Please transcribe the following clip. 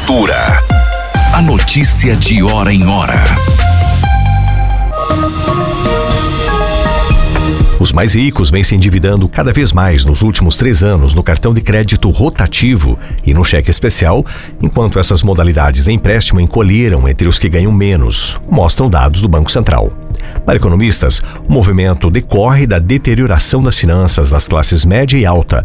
Cultura. A notícia de hora em hora. Os mais ricos vêm se endividando cada vez mais nos últimos 3 anos no cartão de crédito rotativo e no cheque especial, enquanto essas modalidades de empréstimo encolheram entre os que ganham menos, mostram dados do Banco Central. Para economistas, o movimento decorre da deterioração das finanças das classes média e alta,